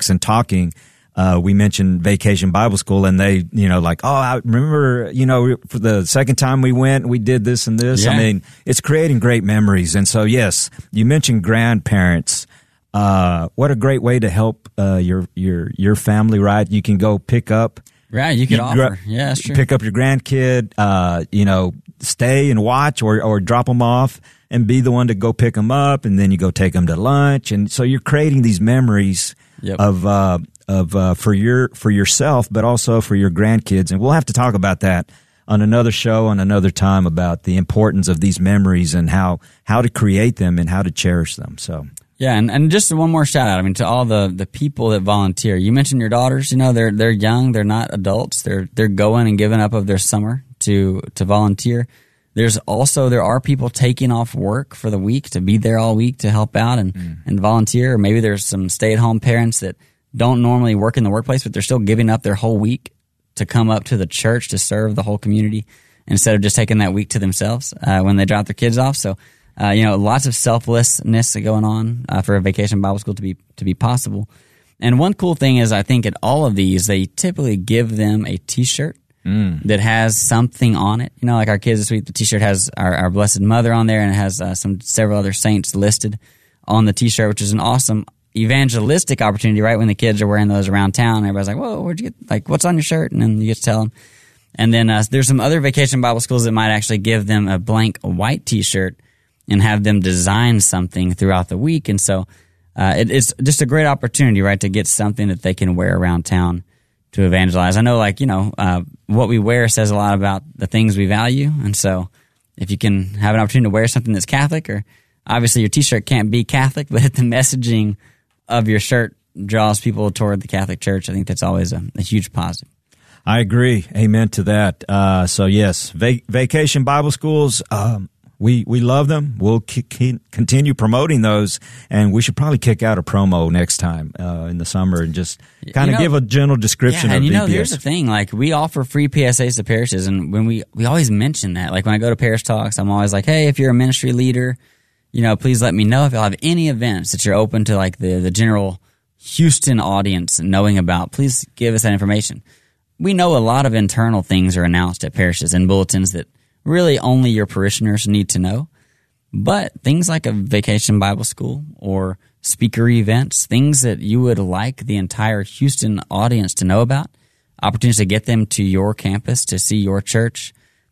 topics and talking, we mentioned Vacation Bible School, and they, like, oh, I remember, for the second time we went, we did this and this. Yeah. I mean, it's creating great memories. And so, yes, you mentioned grandparents. What a great way to help your family, right? You can go pick up. Right, you could offer. Yeah, that's true. Pick up your grandkid, stay and watch or drop them off and be the one to go pick them up, and then you go take them to lunch. And so you're creating these memories for yourself, but also for your grandkids. And we'll have to talk about that on another show, on another time, about the importance of these memories and how to create them and how to cherish them. So. Yeah, and just one more shout out. I mean, to all the people that volunteer. You mentioned your daughters. They're young. They're not adults. They're going and giving up of their summer to volunteer. There are people taking off work for the week to be there all week to help out and volunteer. Or maybe there's some stay-at-home parents that don't normally work in the workplace, but they're still giving up their whole week to come up to the church to serve the whole community instead of just taking that week to themselves when they drop their kids off. So. Lots of selflessness going on for a Vacation Bible School to be possible. And one cool thing is, I think at all of these, they typically give them a T-shirt that has something on it. Like our kids this week, the T-shirt has our Blessed Mother on there, and it has several other saints listed on the T-shirt, which is an awesome evangelistic opportunity, right? When the kids are wearing those around town, everybody's like, "Whoa, where'd you get? Like, what's on your shirt?" And then you get to tell them. And then there's some other Vacation Bible Schools that might actually give them a blank white T-shirt and have them design something throughout the week. And so it's just a great opportunity, right, to get something that they can wear around town to evangelize. I know, what we wear says a lot about the things we value. And so if you can have an opportunity to wear something that's Catholic, or obviously your T-shirt can't be Catholic, but the messaging of your shirt draws people toward the Catholic Church, I think that's always a huge positive. I agree. Amen to that. So, yes, Vacation Bible Schools, we love them. We'll continue promoting those, and we should probably kick out a promo next time in the summer and just kind of give a general description of VPS. And here's the thing, we offer free PSAs to parishes, and when we always mention that. Like when I go to parish talks, I'm always like, hey, if you're a ministry leader, please let me know if you'll have any events that you're open to the general Houston audience knowing about. Please give us that information. We know a lot of internal things are announced at parishes and bulletins that really only your parishioners need to know. But things like a Vacation Bible School or speaker events, things that you would like the entire Houston audience to know about, opportunities to get them to your campus, to see your church,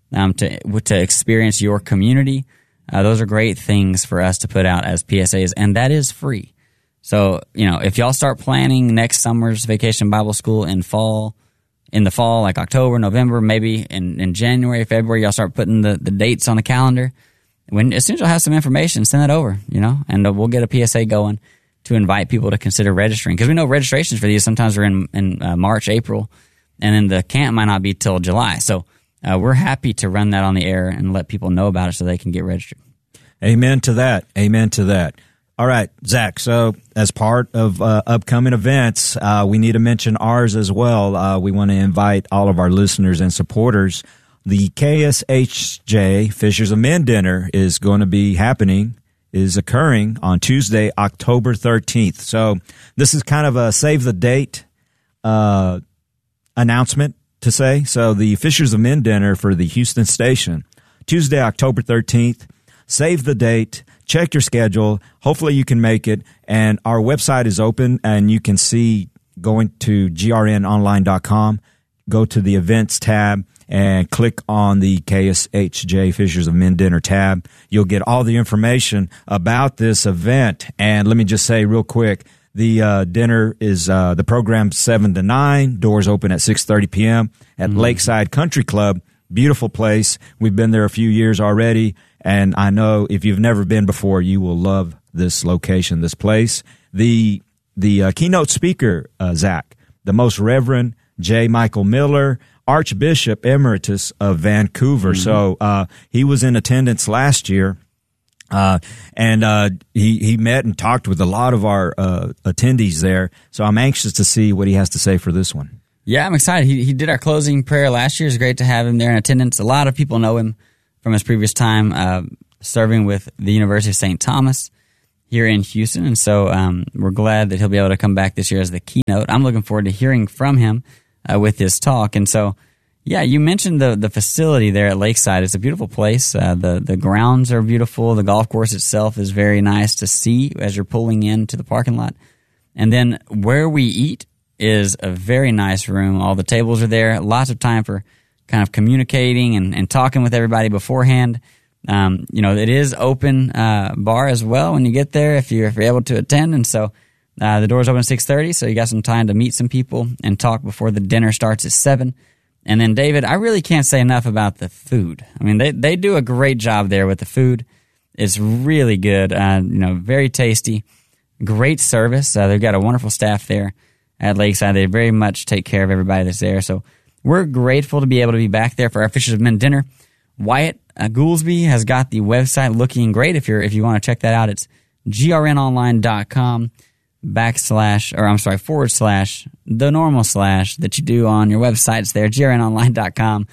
to experience your community. Those are great things for us to put out as PSAs, and that is free. So, if y'all start planning next summer's Vacation Bible School in the fall, like October, November, maybe in January, February, y'all start putting the dates on the calendar. As soon as you'll have some information, send that over, and we'll get a PSA going to invite people to consider registering. Because we know registrations for these sometimes are in March, April, and then the camp might not be till July. So we're happy to run that on the air and let people know about it so they can get registered. Amen to that. Amen to that. All right, Zach, so as part of upcoming events, we need to mention ours as well. We want to invite all of our listeners and supporters. The KSHJ Fishers of Men Dinner is occurring on Tuesday, October 13th. So this is kind of a save the date announcement to say. So the Fishers of Men Dinner for the Houston station, Tuesday, October 13th. Save the date. Check your schedule. Hopefully you can make it. And our website is open, and you can see going to grnonline.com, go to the events tab, and click on the KSHJ Fishers of Men Dinner tab. You'll get all the information about this event. And let me just say real quick, the dinner is the program's 7 to 9. Doors open at 6:30 p.m. at Lakeside Country Club. Beautiful place. We've been there a few years already. And I know if you've never been before, you will love this location, this place. The keynote speaker, Zach, the Most Reverend J. Michael Miller, Archbishop Emeritus of Vancouver. Mm-hmm. So he was in attendance last year, and he met and talked with a lot of our attendees there. So I'm anxious to see what he has to say for this one. Yeah, I'm excited. He did our closing prayer last year. It's great to have him there in attendance. A lot of people know him from his previous time serving with the University of St. Thomas. here in Houston. And so we're glad that he'll be able to come back this year as the keynote. I'm looking forward to hearing from him with his talk. And so, yeah, you mentioned the facility there at Lakeside. It's a beautiful place. The grounds are beautiful. The golf course itself is very nice to see as you're pulling into the parking lot. And then where we eat is a very nice room. All the tables are there. Lots of time for kind of communicating and talking with everybody beforehand. It is open bar as well when you get there if you're able to attend. And so the doors open at 6:30, so you got some time to meet some people and talk before the dinner starts at 7. And then, David, I really can't say enough about the food. I mean, they do a great job there with the food. It's really good, very tasty, great service. They've got a wonderful staff there at Lakeside. They very much take care of everybody that's there. So we're grateful to be able to be back there for our Fishers of Men dinner. Wyatt Goolsby has got the website looking great. If you want to check that out, it's grnonline.com / the normal / that you do on your websites there, grnonline.com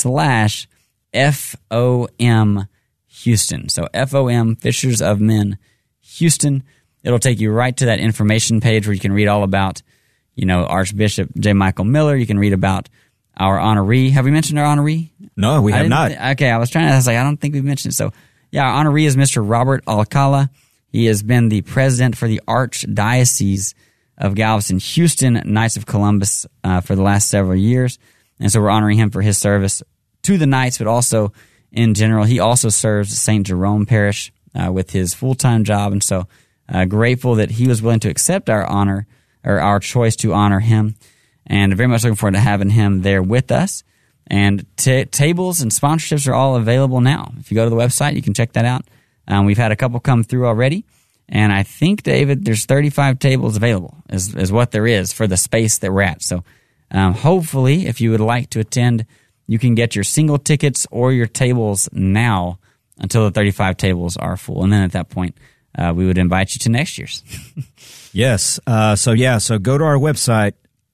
/FOM Houston. So FOM, Fishers of Men Houston. It'll take you right to that information page where you can read all about, Archbishop J. Michael Miller. You can read about our honoree. Have we mentioned our honoree? No, we have not. Okay, I was I don't think we've mentioned it. So, yeah, our honoree is Mr. Robert Alcala. He has been the president for the Archdiocese of Galveston, Houston Knights of Columbus for the last several years. And so we're honoring him for his service to the Knights, but also in general. He also serves St. Jerome Parish with his full-time job. And so grateful that he was willing to accept our honor, or our choice to honor him. And very much looking forward to having him there with us. And tables and sponsorships are all available now. If you go to the website, you can check that out. We've had a couple come through already. And I think, David, there's 35 tables available is what there is for the space that we're at. So hopefully, if you would like to attend, you can get your single tickets or your tables now until the 35 tables are full. And then at that point, we would invite you to next year's. Yes. So go to our website,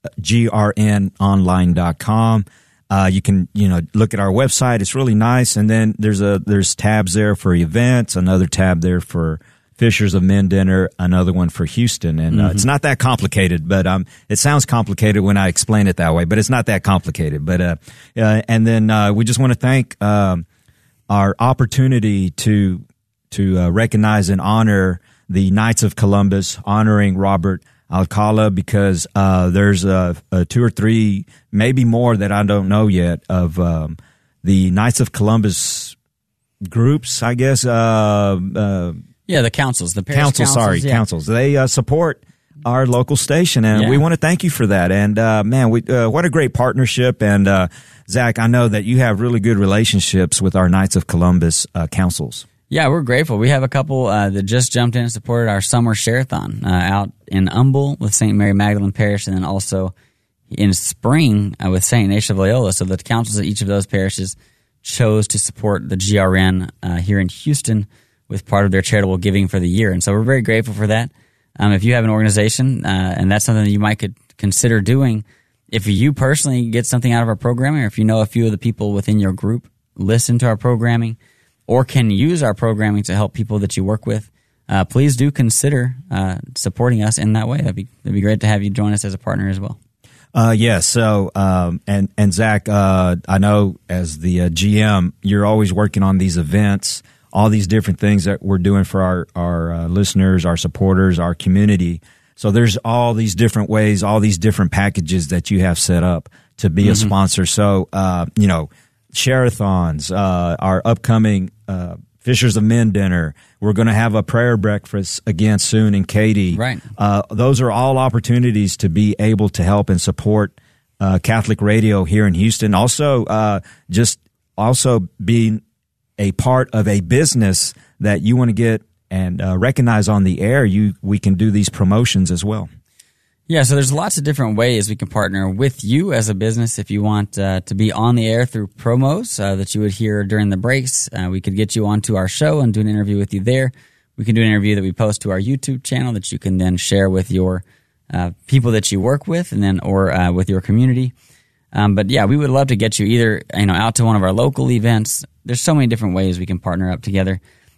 grnonline.com. You can, look at our website. It's really nice. And then there's tabs there for events, another tab there for Fishers of Men dinner, another one for Houston. And it's not that complicated, but it sounds complicated when I explain it that way, but it's not that complicated. But and then we just want to thank our opportunity to recognize and honor the Knights of Columbus, honoring Robert Alcala, because there's 2 or 3, maybe more that I don't know yet, of the Knights of Columbus groups, I guess. The councils, the parish councils. Councils. They support our local station, and we want to thank you for that. And what a great partnership. And Zach, I know that you have really good relationships with our Knights of Columbus councils. Yeah, we're grateful. We have a couple that just jumped in and supported our summer share-a-thon out in Humble with St. Mary Magdalene Parish, and then also in spring with St. Ignatius of Loyola. So the councils of each of those parishes chose to support the GRN here in Houston with part of their charitable giving for the year. And so we're very grateful for that. If you have an organization and that's something that you might could consider doing, if you personally get something out of our programming, or if you know a few of the people within your group listen to our programming or can use our programming to help people that you work with, please do consider supporting us in that way. That'd be great to have you join us as a partner as well. Yes. So, and Zach, I know as the GM, you're always working on these events, all these different things that we're doing for our listeners, our supporters, our community. So there's all these different ways, all these different packages that you have set up to be a sponsor. So, share-a-thons, our upcoming Fishers of Men dinner. We're going to have a prayer breakfast again soon in Katy. Right. Those are all opportunities to be able to help and support Catholic radio here in Houston. Also, just being a part of a business that you want to get and recognize on the air, we can do these promotions as well. Yeah, so there's lots of different ways we can partner with you as a business. If you want to be on the air through promos that you would hear during the breaks, we could get you onto our show and do an interview with you there. We can do an interview that we post to our YouTube channel that you can then share with your people that you work with, and then or with your community. But yeah, we would love to get you either out to one of our local events. There's so many different ways we can partner up together.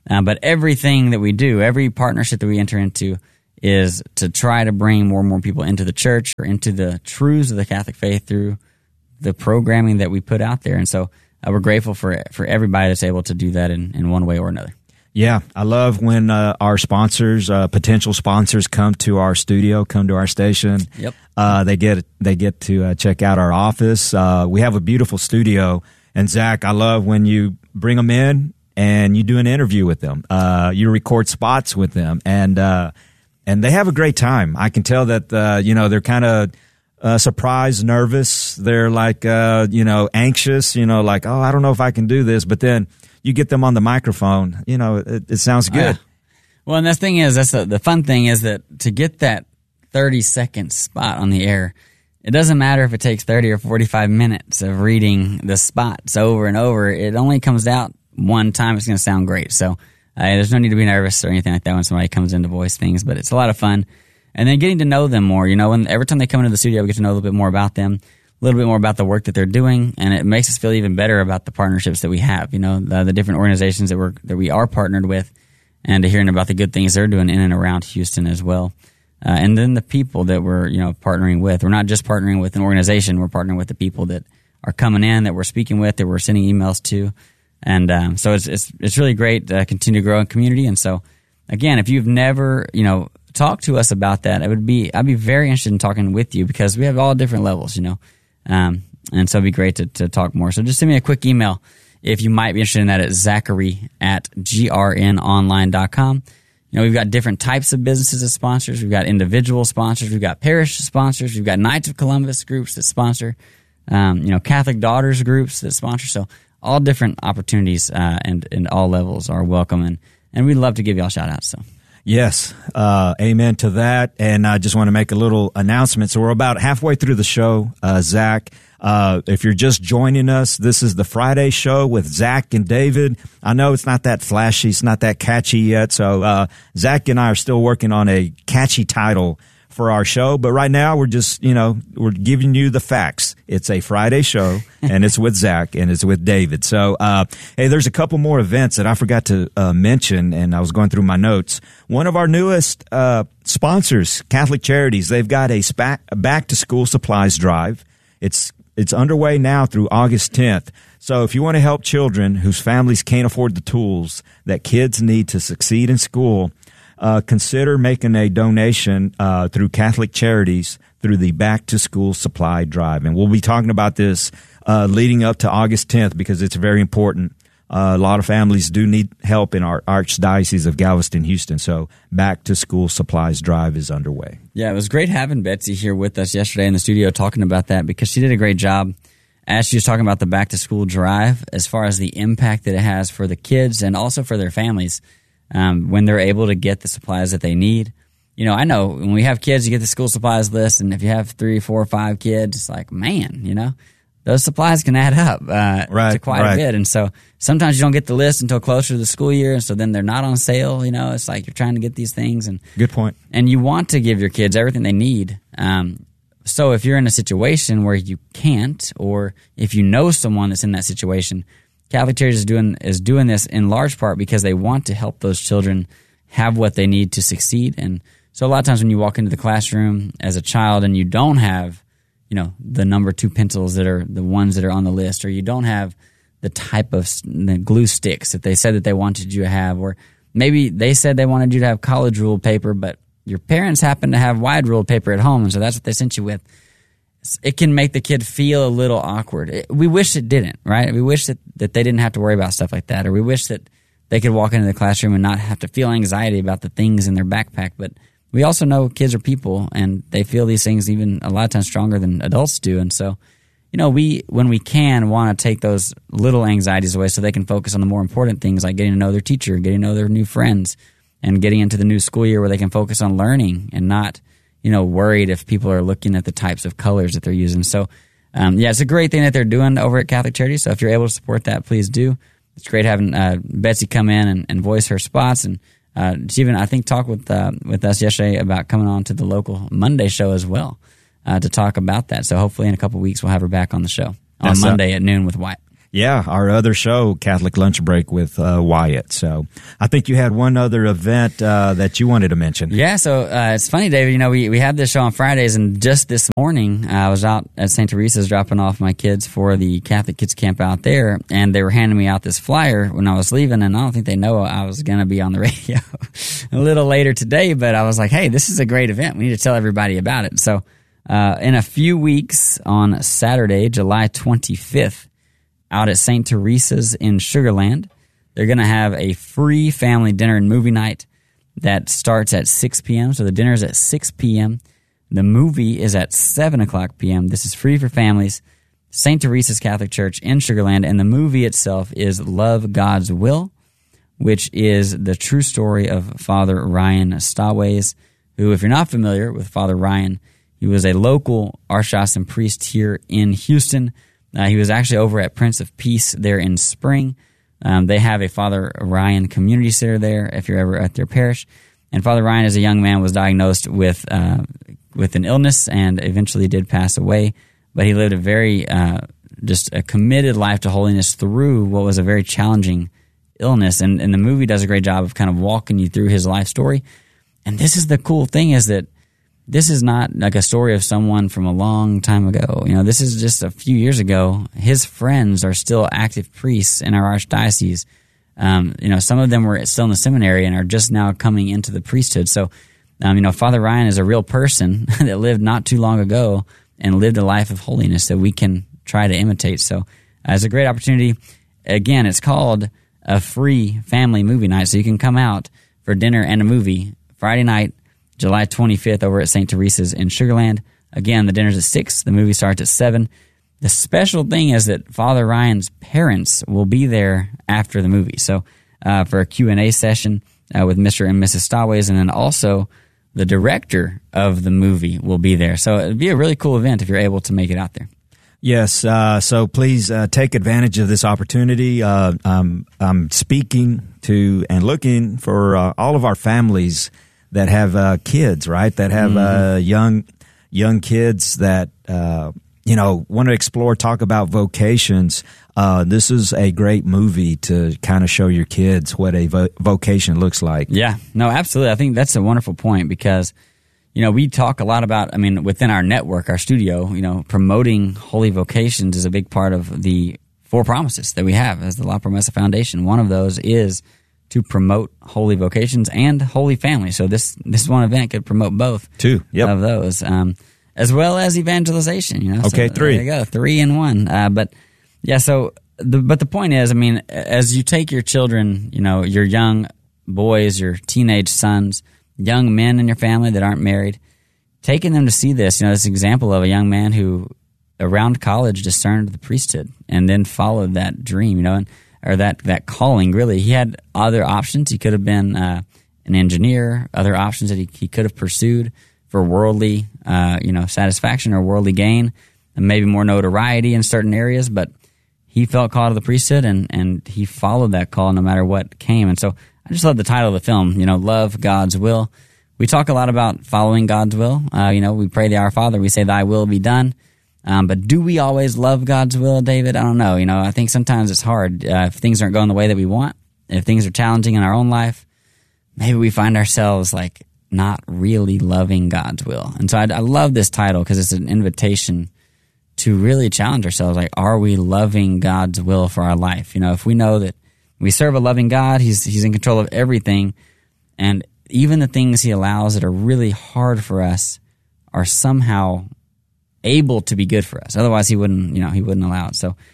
But everything that we do, every partnership that we enter into, is to try to bring more and more people into the church or into the truths of the Catholic faith through the programming that we put out there. And so we're grateful for everybody that's able to do that in one way or another. Yeah, I love when our sponsors, potential sponsors, come to our studio, come to our station. Yep. They get to check out our office. We have a beautiful studio. And Zach, I love when you bring them in and you do an interview with them. You record spots with them, and they have a great time. I can tell that they're kind of surprised, nervous. They're like anxious. Like, oh, I don't know if I can do this. But then you get them on the microphone. It sounds good. Well, and the thing is, the fun thing is that to get that 30-second spot on the air, it doesn't matter if it takes 30 or 45 minutes of reading the spots over and over. It only comes out one time. It's going to sound great. So there's no need to be nervous or anything like that when somebody comes in to voice things, but it's a lot of fun. And then getting to know them more, when every time they come into the studio, we get to know a little bit more about them, a little bit more about the work that they're doing, and it makes us feel even better about the partnerships that we have, the different organizations that we are partnered with, and hearing about the good things they're doing in and around Houston as well. And then the people that we're, partnering with. We're not just partnering with an organization, we're partnering with the people that are coming in, that we're speaking with, that we're sending emails to. And so it's really great to continue to grow in community. And so, again, if you've never, talked to us about that, I'd be very interested in talking with you, because we have all different levels, and so it'd be great to talk more. So just send me a quick email if you might be interested in that at zachary@grnonline.com. We've got different types of businesses as sponsors. We've got individual sponsors. We've got parish sponsors. We've got Knights of Columbus groups that sponsor, Catholic Daughters groups that sponsor. So all different opportunities and all levels are welcome, and we'd love to give y'all shout outs. So. Yes, amen to that. And I just want to make a little announcement. So we're about halfway through the show, Zach. If you're just joining us, this is the Friday show with Zach and David. I know it's not that flashy, it's not that catchy yet. So Zach and I are still working on a catchy title for our show, but right now we're just, we're giving you the facts. It's a Friday show, and it's with Zach, and it's with David. So, hey, there's a couple more events that I forgot to mention, and I was going through my notes. One of our newest sponsors, Catholic Charities, they've got a back-to-school supplies drive. It's underway now through August 10th. So if you want to help children whose families can't afford the tools that kids need to succeed in school, consider making a donation through Catholic Charities through the Back to School Supply Drive. And we'll be talking about this leading up to August 10th, because it's very important. A lot of families do need help in our Archdiocese of Galveston, Houston. So Back to School Supplies Drive is underway. Yeah, it was great having Betsy here with us yesterday in the studio talking about that, because she did a great job as she was talking about the Back to School Drive, as far as the impact that it has for the kids and also for their families. When they're able to get the supplies that they need. I know when we have kids, you get the school supplies list, and if you have 3, 4, 5 kids, it's like, man, those supplies can add up to quite a bit. And so sometimes you don't get the list until closer to the school year, and so then they're not on sale. It's like you're trying to get these things. And good point. And you want to give your kids everything they need. So if you're in a situation where you can't, or if you know someone that's in that situation, Catholic Charities is doing this in large part because they want to help those children have what they need to succeed. And so a lot of times when you walk into the classroom as a child and you don't have, the number 2 pencils that are the ones that are on the list, or you don't have the type of the glue sticks that they said that they wanted you to have, or maybe they said they wanted you to have college ruled paper, but your parents happen to have wide ruled paper at home, and so that's what they sent you with. It can make the kid feel a little awkward. We wish it didn't, right? We wish that they didn't have to worry about stuff like that, or we wish that they could walk into the classroom and not have to feel anxiety about the things in their backpack. But we also know kids are people, and they feel these things even a lot of times stronger than adults do. And so, we, when we can, want to take those little anxieties away so they can focus on the more important things, like getting to know their teacher, getting to know their new friends, and getting into the new school year where they can focus on learning and not worried if people are looking at the types of colors that they're using. So, it's a great thing that they're doing over at Catholic Charities. So if you're able to support that, please do. It's great having Betsy come in and voice her spots. And she even, I think, talked with us yesterday about coming on to the local Monday show as well to talk about that. So hopefully in a couple of weeks we'll have her back on the show on Monday at noon with White. Yeah, our other show, Catholic Lunch Break with Wyatt. So I think you had one other event that you wanted to mention. Yeah, so it's funny, David. You know, we have this show on Fridays, and just this morning I was out at St. Teresa's dropping off my kids for the Catholic Kids Camp out there, and they were handing me out this flyer when I was leaving, and I don't think they know I was going to be on the radio a little later today, but I was like, hey, this is a great event. We need to tell everybody about it. So in a few weeks, on Saturday, July 25th, out at St. Teresa's in Sugar Land, they're going to have a free family dinner and movie night that starts at 6 p.m. So the dinner is at 6 p.m. The movie is at 7 o'clock p.m. This is free for families. St. Teresa's Catholic Church in Sugar Land, and the movie itself is Love God's Will, which is the true story of Father Ryan Staways, who, if you're not familiar with Father Ryan, he was a local Archdiocese priest here in Houston. He was actually over at Prince of Peace there in Spring. They have a Father Ryan community center there if you're ever at their parish. And Father Ryan, as a young man, was diagnosed with an illness and eventually did pass away. But he lived a very, just a committed life to holiness through what was a very challenging illness. And the movie does a great job of kind of walking you through his life story. And this is the cool thing, is that this is not like a story of someone from a long time ago. You know, this is just a few years ago. His friends are still active priests in our archdiocese. You know, some of them were still in the seminary and are just now coming into the priesthood. So, you know, Father Ryan is a real person that lived not too long ago and lived a life of holiness that we can try to imitate. So, it's a great opportunity. Again, it's called a free family movie night. So you can come out for dinner and a movie Friday night, July 25th, over at St. Teresa's in Sugar Land. Again, the dinner's at 6. The movie starts at 7. The special thing is that Father Ryan's parents will be there after the movie. So for a Q&A session with Mr. and Mrs. Staways, and then also the director of the movie will be there. So it'd be a really cool event if you're able to make it out there. Yes, so please take advantage of this opportunity. I'm speaking to and looking for all of our families that have kids, right? That have young kids that you know, want to explore, talk about vocations. This is a great movie to kind of show your kids what a vocation looks like. Yeah, no, absolutely. I think that's a wonderful point, because you know, we talk a lot about, I mean, within our network, our studio, you know, promoting holy vocations is a big part of the 4 promises that we have as the La Promesa Foundation. One of those is to promote holy vocations and holy family. So this one event could promote both of those, as well as evangelization. You know, okay, so 3. There you go, 3 in 1. But yeah, so the point is, I mean, as you take your children, you know, your young boys, your teenage sons, young men in your family that aren't married, taking them to see this, you know, this example of a young man who around college discerned the priesthood and then followed that dream, you know, or that calling. Really, he had other options. He could have been an engineer, other options that he could have pursued for worldly, you know, satisfaction or worldly gain, and maybe more notoriety in certain areas. But he felt called to the priesthood, and he followed that call no matter what came. And so I just love the title of the film, you know, Love God's Will. We talk a lot about following God's will. You know, we pray the Our Father. We say, Thy will be done. But do we always love God's will, David? I don't know. You know, I think sometimes it's hard. If things aren't going the way that we want, if things are challenging in our own life, maybe we find ourselves like not really loving God's will. And so I love this title because it's an invitation to really challenge ourselves. Like, are we loving God's will for our life? You know, if we know that we serve a loving God, He's in control of everything, and even the things He allows that are really hard for us are somehow able to be good for us. Otherwise, He wouldn't allow it. So,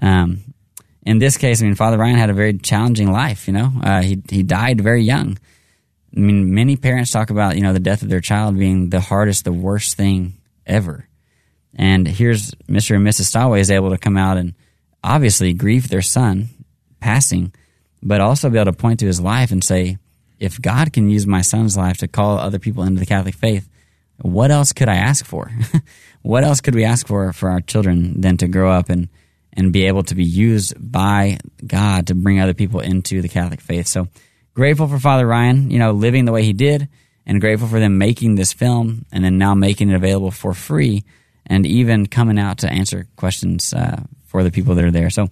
in this case, I mean, Father Ryan had a very challenging life. You know, he died very young. I mean, many parents talk about, you know, the death of their child being the hardest, the worst thing ever. And here's Mr. and Mrs. Staways able to come out and obviously grieve their son passing, but also be able to point to his life and say, if God can use my son's life to call other people into the Catholic faith, what else could I ask for? What else could we ask for our children than to grow up and be able to be used by God to bring other people into the Catholic faith? So grateful for Father Ryan, you know, living the way he did, and grateful for them making this film and then now making it available for free, and even coming out to answer questions for the people that are there. So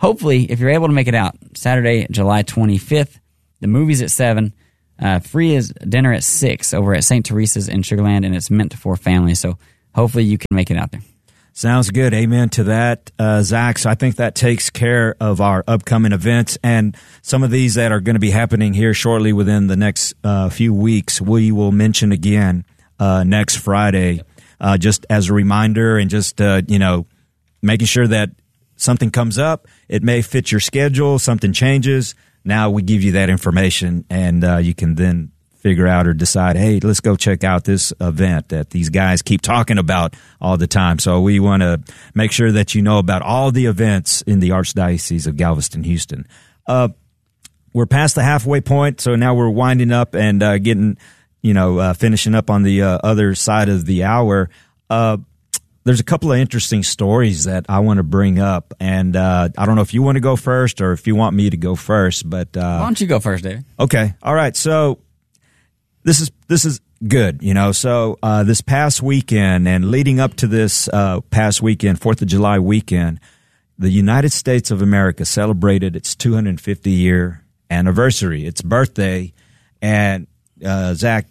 hopefully, if you're able to make it out, Saturday, July 25th, the movie's at 7. Free is dinner at 6 over at St. Teresa's in Sugar Land, and it's meant for families. So hopefully you can make it out there. Sounds good. Amen to that, Zach. So I think that takes care of our upcoming events, and some of these that are going to be happening here shortly within the next few weeks, we will mention again next Friday, just as a reminder, and just, making sure that something comes up. It may fit your schedule. Something changes. Now we give you that information, and you can then figure out or decide, hey, let's go check out this event that these guys keep talking about all the time. So we want to make sure that you know about all the events in the Archdiocese of Galveston, Houston. We're past the halfway point, so now we're winding up and getting, finishing up on the other side of the hour. There's a couple of interesting stories that I want to bring up, and I don't know if you want to go first or if you want me to go first. But why don't you go first, David? Okay, all right. So this is good, So this past weekend and leading up to this past weekend, 4th of July weekend, the United States of America celebrated its 250-year anniversary, its birthday, and Zach,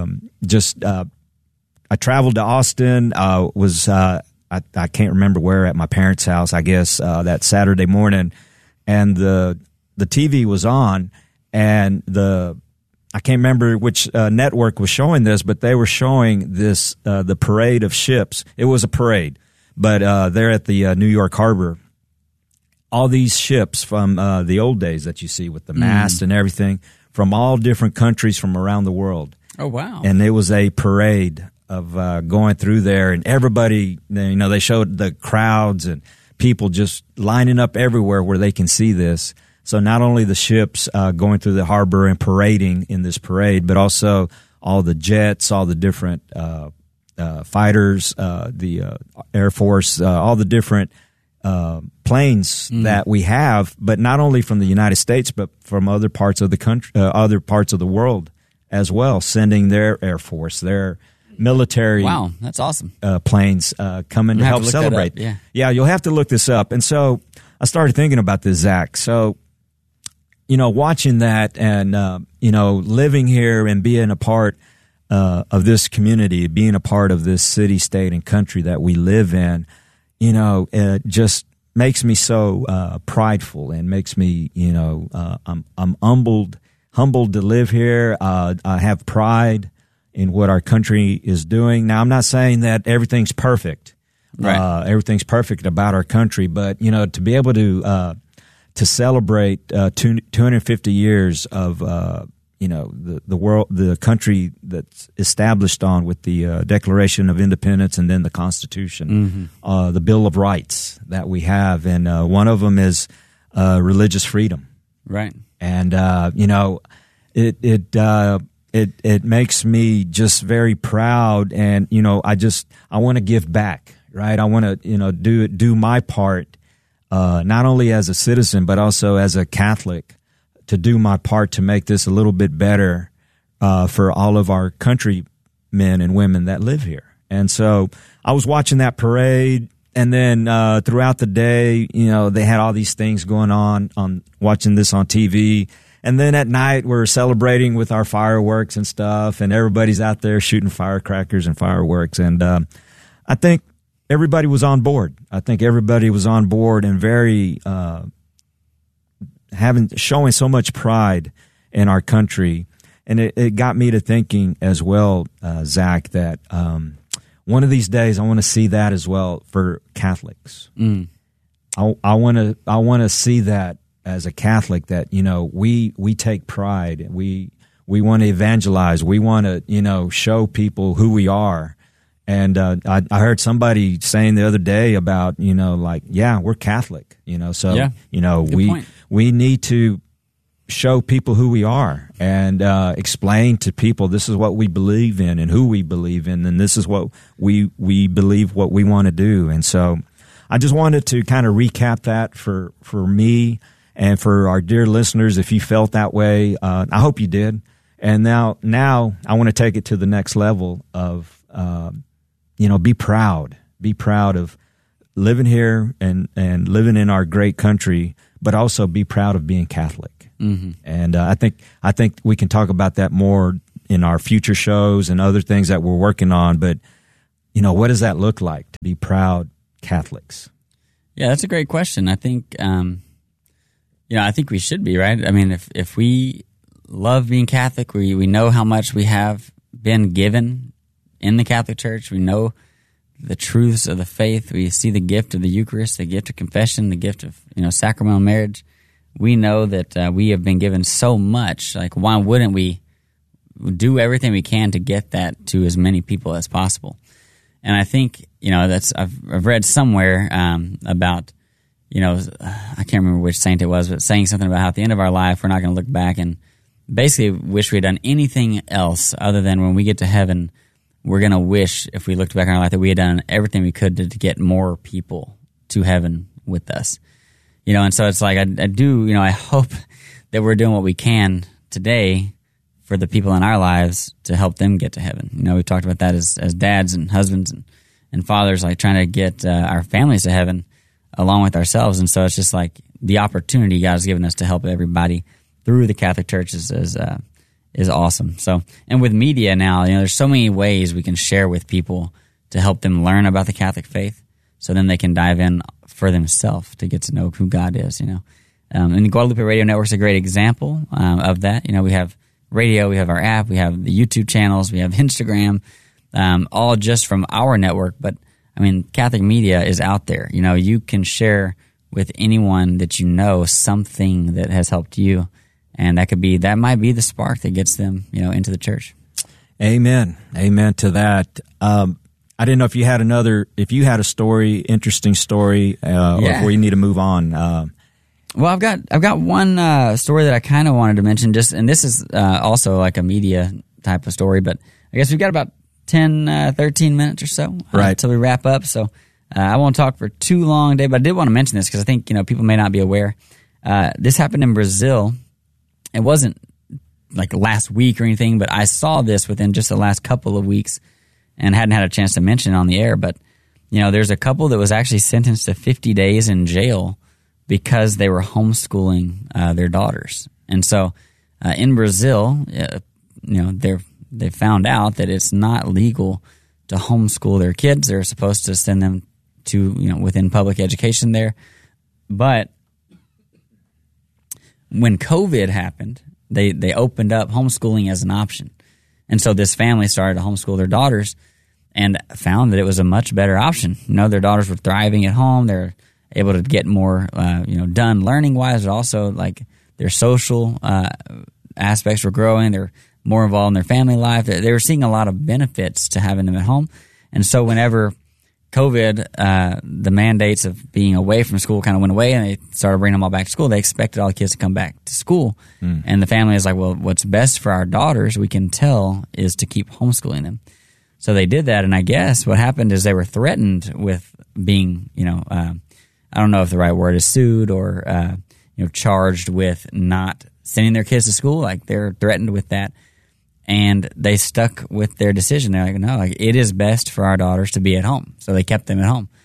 I traveled to Austin. I can't remember where, at my parents' house, I guess, that Saturday morning, and the TV was on, and I can't remember which network was showing this, but they were showing this the parade of ships. It was a parade, but they're at the New York Harbor. All these ships from the old days that you see with the mast and everything, from all different countries from around the world. Oh, wow. And it was a parade of going through there, and everybody, they showed the crowds and people just lining up everywhere where they can see this. So not only the ships going through the harbor and parading in this parade, but also all the jets, all the different fighters, the Air Force, all the different planes that we have, but not only from the United States, but from other parts of the country, other parts of the world as well, sending their Air Force, their military. Wow, that's awesome. Planes coming to help celebrate. Yeah, you'll have to look this up. And so I started thinking about this, Zach. So, watching that and, living here and being a part of this community, being a part of this city, state, and country that we live in, it just makes me so prideful and makes me, I'm humbled to live here. I have pride in what our country is doing. Now, I'm not saying that everything's perfect. Right. Everything's perfect about our country, but to be able to celebrate 250 years of the world, the country that's established on with the Declaration of Independence and then the Constitution, the Bill of Rights that we have, and one of them is religious freedom. Right. And it makes me just very proud, and I want to give back, right? I want to do my part, not only as a citizen but also as a Catholic, to do my part to make this a little bit better for all of our countrymen and women that live here. And so I was watching that parade, and then throughout the day, they had all these things going on watching this on TV. And then at night, we're celebrating with our fireworks and stuff, and everybody's out there shooting firecrackers and fireworks. And I think everybody was on board. And very showing so much pride in our country. And it got me to thinking as well, Zach, that one of these days I want to see that as well for Catholics. I want to see that as a Catholic, that we take pride. We want to evangelize. We want to show people who we are. And I heard somebody saying the other day about we're Catholic. We need to show people who we are and explain to people this is what we believe in and who we believe in, and this is what we believe, what we want to do. And so I just wanted to kind of recap that for me and for our dear listeners. If you felt that way, I hope you did. And now I want to take it to the next level of be proud of living here and living in our great country, but also be proud of being Catholic. Mm-hmm. And I think we can talk about that more in our future shows and other things that we're working on. But, what does that look like to be proud Catholics? Yeah, that's a great question. I think, I think we should be, right? I mean, if we love being Catholic, we know how much we have been given in the Catholic Church. We know the truths of the faith. We see the gift of the Eucharist, the gift of confession, the gift of, sacramental marriage. We know that we have been given so much. Like, why wouldn't we do everything we can to get that to as many people as possible? And I think, I've read somewhere about, I can't remember which saint it was, but saying something about how at the end of our life, we're not going to look back and basically wish we had done anything else other than when we get to heaven, we're going to wish, if we looked back on our life, that we had done everything we could to get more people to heaven with us. And so it's like, I do, I hope that we're doing what we can today for the people in our lives to help them get to heaven. We talked about that as dads and husbands and fathers, like trying to get our families to heaven along with ourselves. And so it's just like the opportunity God's given us to help everybody through the Catholic Church is awesome. So, and with media now, there's so many ways we can share with people to help them learn about the Catholic faith, so then they can dive in for themselves to get to know who God is. And the Guadalupe Radio Network is a great example of that. We have radio, we have our app, we have the YouTube channels, we have Instagram, all just from our network. But I mean, Catholic media is out there. You can share with anyone that something that has helped you. And that might be the spark that gets them, into the church. Amen. Amen to that. I didn't know if you had a story, interesting story, or if we need to move on. Well, I've got one story that I kind of wanted to mention, and this is also like a media type of story, but I guess we've got about 10, 13 minutes or so until we wrap up. So I won't talk for too long today, but I did want to mention this because I think people may not be aware. This happened in Brazil. It wasn't like last week or anything, but I saw this within just the last couple of weeks and hadn't had a chance to mention it on the air. But, there's a couple that was actually sentenced to 50 days in jail because they were homeschooling their daughters. And so in Brazil, they found out that it's not legal to homeschool their kids. They're supposed to send them to, within public education there. But when COVID happened, they opened up homeschooling as an option. And so this family started to homeschool their daughters and found that it was a much better option. Their daughters were thriving at home. They're able to get more, done learning-wise, but also like their social aspects were growing. They're more involved in their family life. They were seeing a lot of benefits to having them at home. And so whenever COVID, the mandates of being away from school kind of went away and they started bringing them all back to school, they expected all the kids to come back to school. And the family is like, well, what's best for our daughters, we can tell, is to keep homeschooling them. So they did that, and I guess what happened is they were threatened with being, I don't know if the right word is sued or, charged with not sending their kids to school. Like, they're threatened with that. And they stuck with their decision. They're like, no, it is best for our daughters to be at home. So they kept them at home.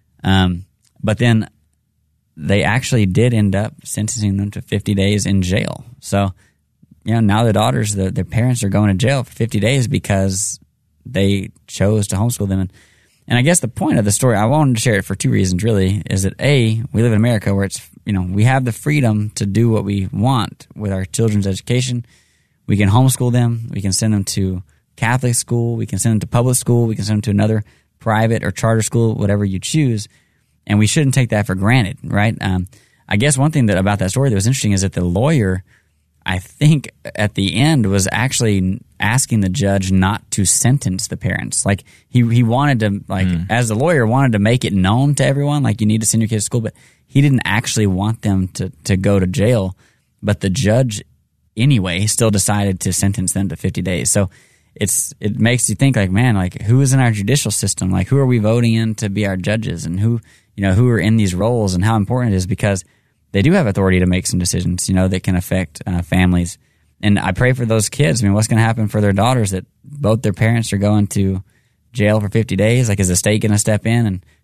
But then they actually did end up sentencing them to 50 days in jail. So, now the daughters, their parents are going to jail for 50 days because they chose to homeschool them. And I guess the point of the story, I wanted to share it for two reasons, really, is that A, we live in America where it's, we have the freedom to do what we want with our children's education. We can homeschool them. We can send them to Catholic school. We can send them to public school. We can send them to another private or charter school, whatever you choose. And we shouldn't take that for granted, right? I guess one thing about that story that was interesting is that the lawyer, I think at the end, was actually asking the judge not to sentence the parents. Like he wanted to, as the lawyer, wanted to make it known to everyone, like, you need to send your kids to school, but he didn't actually want them to go to jail. But the judge anyway still decided to sentence them to 50 days. So it makes you think, like, man, like, who is in our judicial system? Like, who are we voting in to be our judges, and who are in these roles, and how important it is, because they do have authority to make some decisions, that can affect families. And I pray for those kids. I mean, what's going to happen for their daughters that both their parents are going to jail for 50 days? Like, is the state going to step in and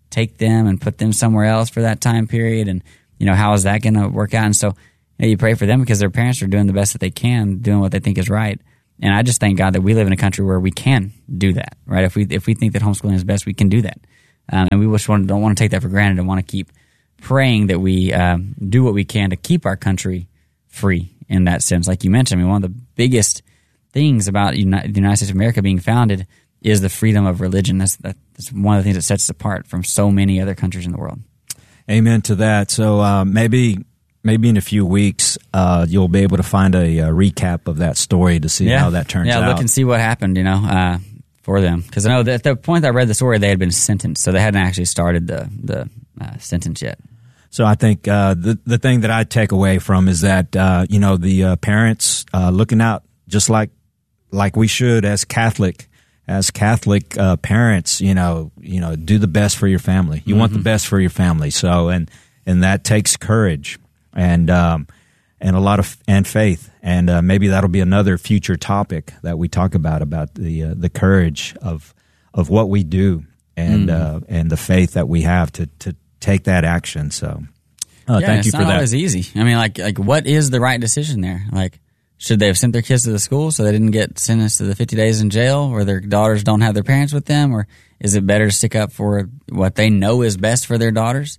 take them and put them somewhere else for that time period? And, how is that going to work out? And so you pray for them because their parents are doing the best that they can, doing what they think is right. And I just thank God that we live in a country where we can do that, right? If we think that homeschooling is best, we can do that. And we don't want to take that for granted and want to keep praying that we do what we can to keep our country free in that sense. Like you mentioned, one of the biggest things about the United States of America being founded is the freedom of religion. That's one of the things that sets us apart from so many other countries in the world. Amen to that. So maybe in a few weeks, you'll be able to find a recap of that story to see how that turns out. Yeah, look and see what happened, for them. Because I know that at the point that I read the story, they had been sentenced, so they hadn't actually started the sentence yet. So I think the thing that I take away from is that the parents looking out just like we should as Catholic parents, do the best for your family. You want the best for your family. So and that takes courage and a lot of faith. And maybe that'll be another future topic that we talk about the courage of what we do and the faith that we have to take that action. So thank you for that. It's not always easy. Like what is the right decision there? Like, should they have sent their kids to the school so they didn't get sentenced to the 50 days in jail, or their daughters don't have their parents with them? Or is it better to stick up for what they know is best for their daughters?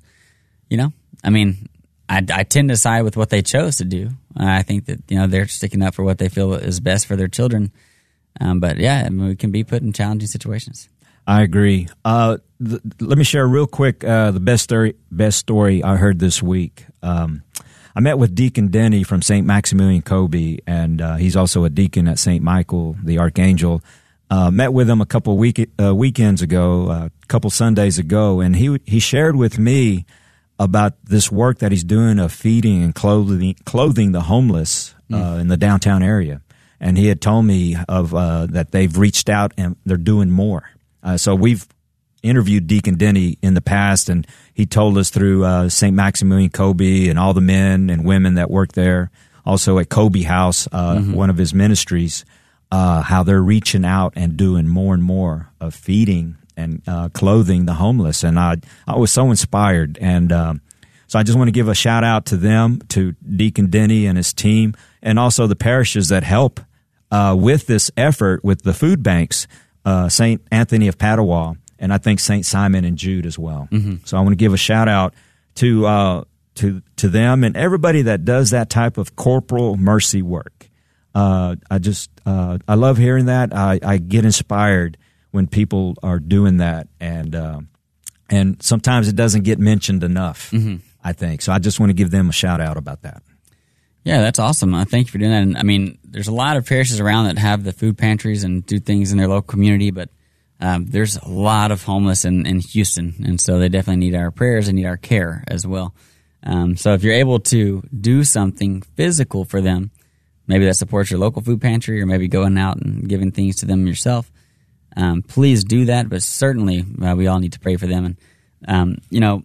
I tend to side with what they chose to do. I think that, they're sticking up for what they feel is best for their children. But we can be put in challenging situations. I agree. Let me share real quick the best story I heard this week. I met with Deacon Denny from St. Maximilian Kolbe, and he's also a deacon at St. Michael, the Archangel. Met with him a couple weekends ago, a couple Sundays ago, and he shared with me about this work that he's doing of feeding and clothing the homeless in the downtown area. And he had told me of that they've reached out and they're doing more. So we've interviewed Deacon Denny in the past, and he told us through St. Maximilian Kolbe and all the men and women that work there, also at Kolbe House, one of his ministries, how they're reaching out and doing more and more of feeding and clothing the homeless. And I was so inspired. And so I just want to give a shout out to them, to Deacon Denny and his team, and also the parishes that help with this effort with the food banks, St. Anthony of Padua, and I think St. Simon and Jude as well. So I want to give a shout out to them and everybody that does that type of corporal mercy work. I love hearing that. I get inspired when people are doing that, and sometimes it doesn't get mentioned enough. I think so. I just want to give them a shout out about that. Yeah, that's awesome. Thank you for doing that. And there's a lot of parishes around that have the food pantries and do things in their local community, but there's a lot of homeless in Houston, and so they definitely need our prayers and need our care as well. So if you're able to do something physical for them, maybe that supports your local food pantry, or maybe going out and giving things to them yourself, please do that. But certainly we all need to pray for them. And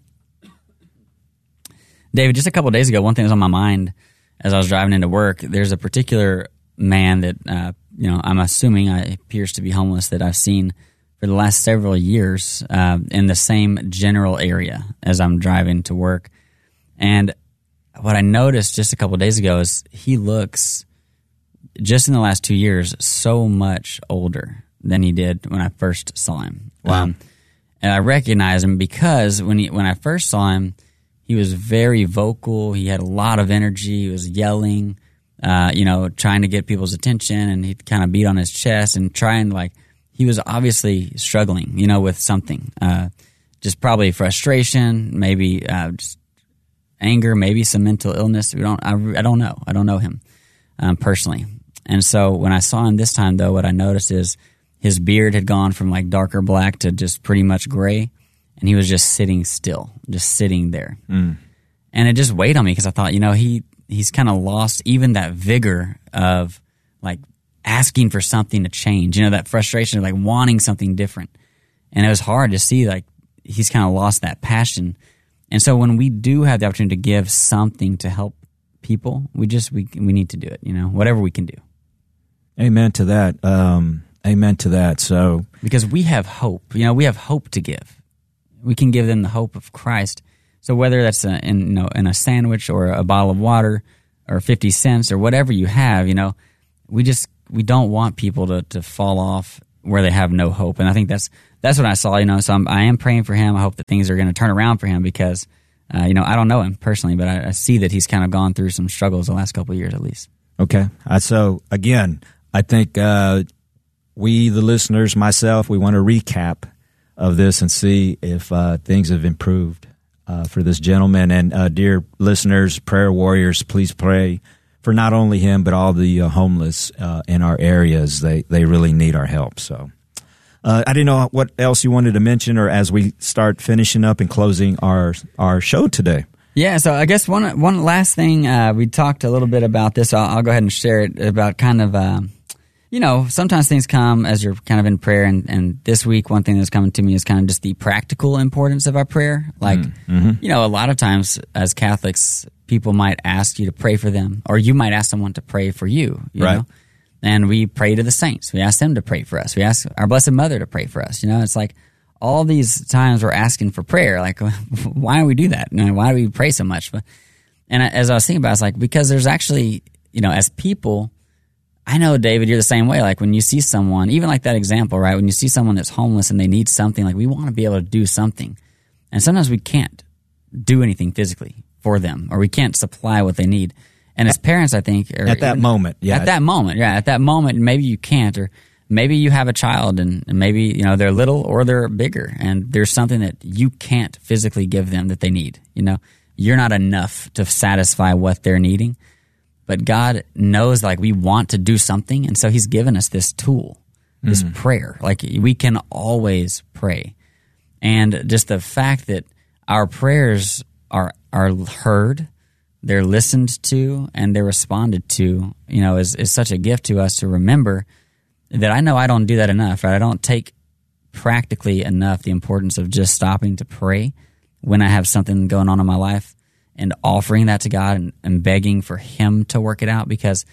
David, just a couple of days ago, one thing that was on my mind as I was driving into work. There's a particular man that I'm assuming appears to be homeless that I've seen for the last several years in the same general area as I'm driving to work. And what I noticed just a couple of days ago is he looks, just in the last 2 years, so much older than he did when I first saw him. Wow. And I recognize him because when I first saw him, he was very vocal. He had a lot of energy. He was yelling, trying to get people's attention, and he'd kind of beat on his chest and he was obviously struggling, with something. Just probably frustration, maybe just anger, maybe some mental illness. I don't know. I don't know him personally. And so when I saw him this time, though, what I noticed is his beard had gone from darker black to just pretty much gray, and he was just sitting still, just sitting there. And it just weighed on me because I thought, he's kind of lost even that vigor of asking for something to change, that frustration of wanting something different. And it was hard to see he's kind of lost that passion. And so when we do have the opportunity to give something to help people, we need to do it, whatever we can do. Amen to that. Amen to that. So because we have hope, we have hope to give. we can give them the hope of Christ. So whether that's in a sandwich or a bottle of water or 50 cents or whatever you have, we don't want people to fall off where they have no hope. And I think that's what I saw, so I am praying for him. I hope that things are going to turn around for him because, I don't know him personally, but I see that he's kind of gone through some struggles the last couple of years at least. Okay. So again, I think we, the listeners, myself, we want to recap of this and see if things have improved for this gentleman. And dear listeners, prayer warriors, please pray for not only him, but all the homeless in our areas. They really need our help. So I didn't know what else you wanted to mention, or as we start finishing up and closing our show today. Yeah, so I guess one last thing, we talked a little bit about this. I'll go ahead and share it about kind of, sometimes things come as you're kind of in prayer. And this week, one thing that's coming to me is kind of just the practical importance of our prayer. Like, a lot of times as Catholics, people might ask you to pray for them, or you might ask someone to pray for you, you know? And we pray to the saints. We ask them to pray for us. We ask our Blessed Mother to pray for us. It's like all these times we're asking for prayer. Like, why do we do that? Why do we pray so much? And as I was thinking about it, it's like, because there's actually, as people, I know, David, you're the same way. Like when you see someone, even like that example, right? When you see someone that's homeless and they need something, like we want to be able to do something. And sometimes we can't do anything physically for them, or we can't supply what they need. And as parents, I think, at that moment, maybe you can't, or maybe you have a child and maybe, they're little or they're bigger, and there's something that you can't physically give them that they need. You're not enough to satisfy what they're needing, but God knows, like, we want to do something, and so He's given us this tool, this prayer. Like, we can always pray. And just the fact that our prayers are heard, they're listened to, and they're responded to, is such a gift to us to remember that I know I don't do that enough, right? I don't take practically enough the importance of just stopping to pray when I have something going on in my life and offering that to God and begging for Him to work it out, because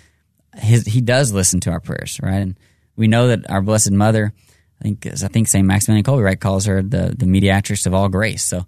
He does listen to our prayers, right? And we know that our Blessed Mother, I think St. Maximilian Kolbe, right, calls her the mediatrix of all grace. So,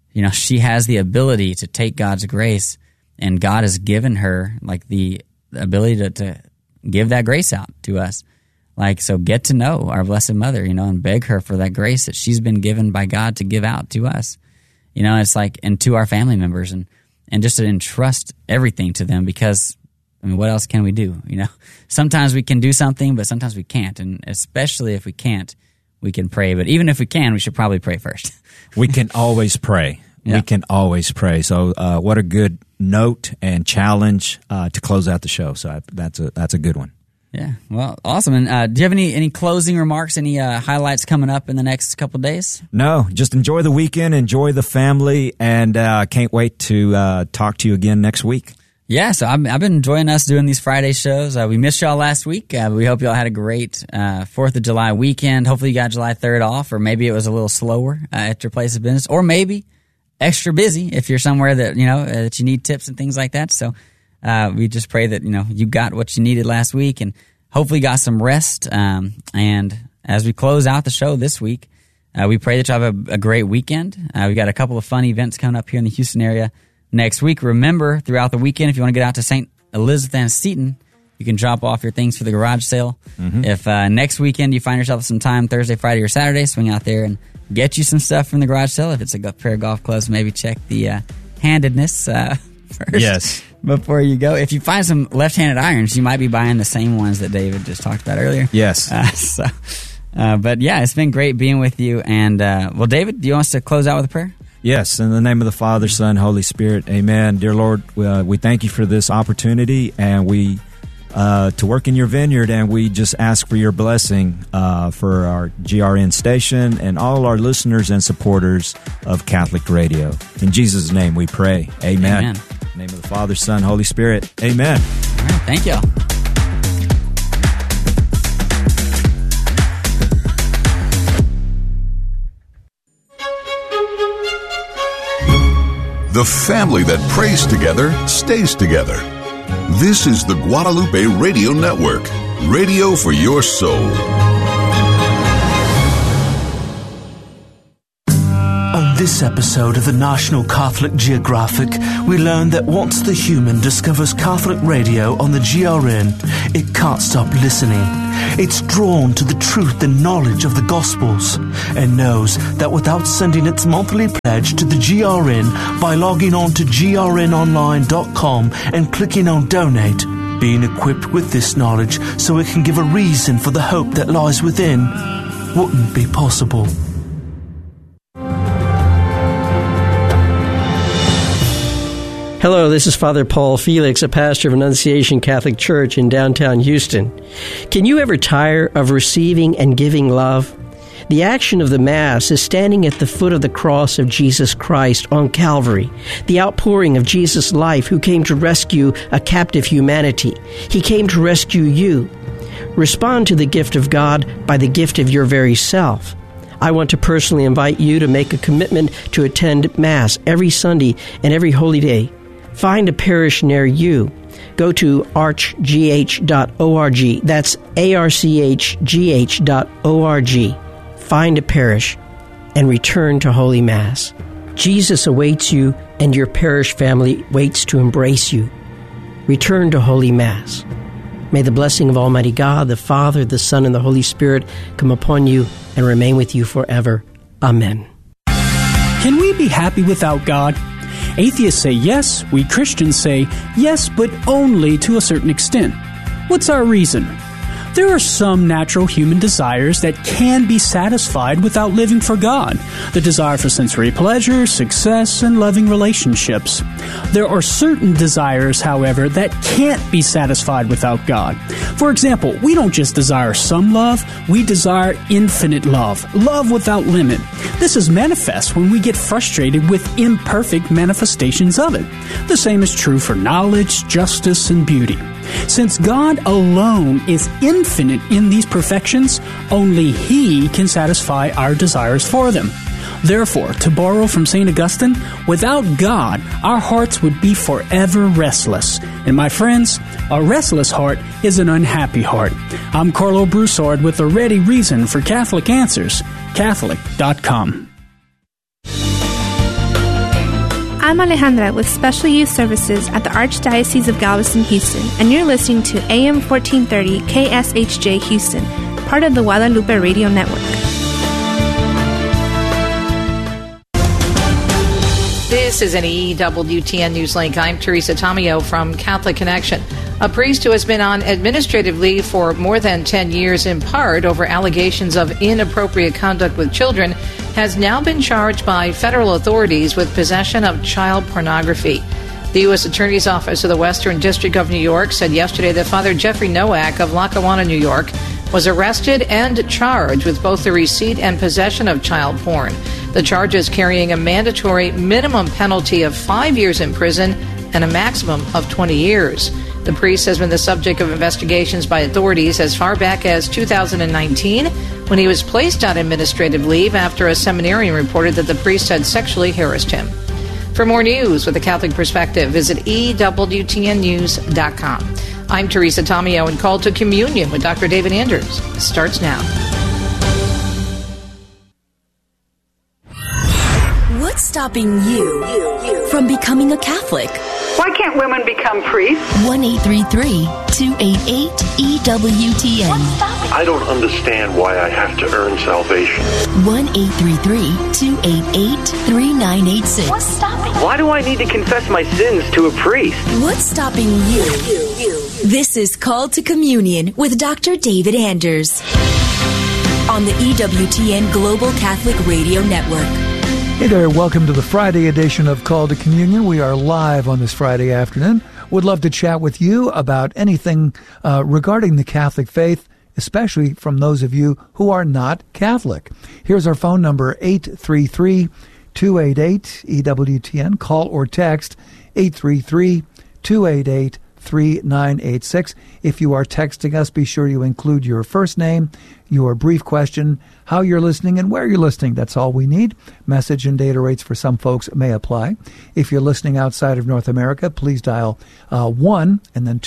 she has the ability to take God's grace, and God has given her like the ability to give that grace out to us. Like, so get to know our Blessed Mother, and beg her for that grace that she's been given by God to give out to us. It's like, and to our family members, and just to entrust everything to them, because, what else can we do? Sometimes we can do something, but sometimes we can't. And especially if we can't, we can pray. But even if we can, we should probably pray first. We can always pray. Yeah. We can always pray. So what a good note and challenge to close out the show. So that's a good one. Yeah. Well, awesome. And do you have any closing remarks, any highlights coming up in the next couple of days? No, just enjoy the weekend, enjoy the family, and I can't wait to talk to you again next week. Yeah, so I've been enjoying us doing these Friday shows. We missed y'all last week. We hope y'all had a great 4th of July weekend. Hopefully you got July 3rd off, or maybe it was a little slower at your place of business, or maybe extra busy if you're somewhere that, that you need tips and things like that. So we just pray that, you got what you needed last week, and hopefully got some rest. And as we close out the show this week, we pray that you have a great weekend. We got a couple of fun events coming up here in the Houston area next week. Remember, throughout the weekend, if you want to get out to St. Elizabeth Ann Seton, you can drop off your things for the garage sale. If next weekend you find yourself some time, Thursday, Friday, or Saturday, swing out there and get you some stuff from the garage sale. If it's a pair of golf clubs, maybe check the handedness first. Yes. Before you go. If you find some left-handed irons, you might be buying the same ones that David just talked about earlier. Yes. But yeah, it's been great being with you. And, well, David, do you want us to close out with a prayer? Yes, in the name of the Father, Son, Holy Spirit, amen. Dear Lord, we thank you for this opportunity, and we to work in your vineyard, and we just ask for your blessing for our GRN station and all our listeners and supporters of Catholic Radio. In Jesus' name we pray, amen. In the name of the Father, Son, Holy Spirit, amen. All right, thank you. The family that prays together stays together. This is the Guadalupe Radio Network, radio for your soul. On this episode of the National Catholic Geographic, we learn that once the human discovers Catholic radio on the GRN, it can't stop listening. It's drawn to the truth and knowledge of the Gospels and knows that without sending its monthly pledge to the GRN by logging on to grnonline.com and clicking on Donate, being equipped with this knowledge so it can give a reason for the hope that lies within wouldn't be possible. Hello, this is Father Paul Felix, a pastor of Annunciation Catholic Church in downtown Houston. Can you ever tire of receiving and giving love? The action of the Mass is standing at the foot of the cross of Jesus Christ on Calvary, the outpouring of Jesus' life who came to rescue a captive humanity. He came to rescue you. Respond to the gift of God by the gift of your very self. I want to personally invite you to make a commitment to attend Mass every Sunday and every holy day. Find a parish near you. Go to archgh.org. That's archgh.org. Find a parish and return to Holy Mass. Jesus awaits you, and your parish family waits to embrace you. Return to Holy Mass. May the blessing of Almighty God, the Father, the Son, and the Holy Spirit come upon you and remain with you forever. Amen. Can we be happy without God? Atheists say yes, we Christians say yes, but only to a certain extent. What's our reason? There are some natural human desires that can be satisfied without living for God. The desire for sensory pleasure, success, and loving relationships. There are certain desires, however, that can't be satisfied without God. For example, we don't just desire some love, we desire infinite love, love without limit. This is manifest when we get frustrated with imperfect manifestations of it. The same is true for knowledge, justice, and beauty. Since God alone is infinite in these perfections, only He can satisfy our desires for them. Therefore, to borrow from St. Augustine, without God, our hearts would be forever restless. And my friends, a restless heart is an unhappy heart. I'm Carlo Broussard with a ready reason for Catholic Answers, Catholic.com. I'm Alejandra with Special Youth Services at the Archdiocese of Galveston, Houston, and you're listening to AM 1430 KSHJ Houston, part of the Guadalupe Radio Network. This is an EWTN News Link. I'm Teresa Tomeo from Catholic Connection. A priest who has been on administrative leave for more than 10 years, in part over allegations of inappropriate conduct with children, has now been charged by federal authorities with possession of child pornography. The U.S. Attorney's Office of the Western District of New York said yesterday that Father Jeffrey Nowak of Lackawanna, New York, was arrested and charged with both the receipt and possession of child porn. The charges carrying a mandatory minimum penalty of 5 years in prison and a maximum of 20 years. The priest has been the subject of investigations by authorities as far back as 2019, when he was placed on administrative leave after a seminarian reported that the priest had sexually harassed him. For more news with a Catholic perspective, visit EWTNnews.com. I'm Teresa Tomeo, and Call to Communion with Dr. David Anders starts now. What's stopping you from becoming a Catholic? Why can't women become priests? 1-833-288-EWTN. I don't understand why I have to earn salvation. 1-833-288-3986. What's stopping? Why do I need to confess my sins to a priest? What's stopping you? This is Call to Communion with Dr. David Anders on the EWTN Global Catholic Radio Network. Hey there, welcome to the Friday edition of Call to Communion. We are live on this Friday afternoon. Would love to chat with you about anything regarding the Catholic faith, especially from those of you who are not Catholic. Here's our phone number, 833-288-EWTN. Call or text 833-288-3986. If you are texting us, be sure you include your first name, your brief question, how you're listening, and where you're listening. That's all we need. Message and data rates for some folks may apply. If you're listening outside of North America, please dial 1 and then